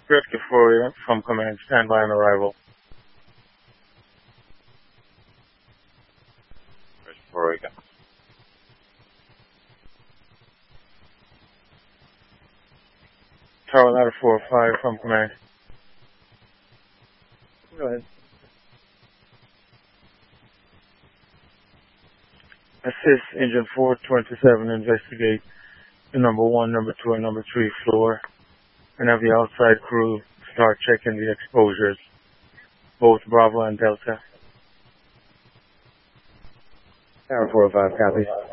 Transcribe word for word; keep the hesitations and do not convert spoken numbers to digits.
Rescue four from command. Stand by on arrival. Rescue four again. Tower ladder four five from command. Go ahead. Assist engine four twenty-seven. Investigate the number one, number two, and number three floor, and have the outside crew start checking the exposures, both Bravo and Delta. Tower four oh five, copy.